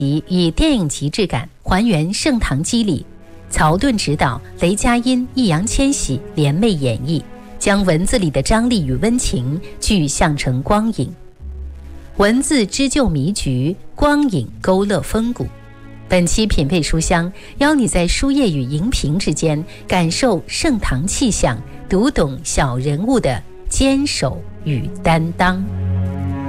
以电影级质感还原盛唐机理，曹盾执导，雷佳音、易烊千玺联袂演绎，将文字里的张力与温情具象成光影。文字织就迷局，光影勾勒风骨。本期品味书香，邀你在书页与荧屏之间感受盛唐气象，读懂小人物的坚守与担当。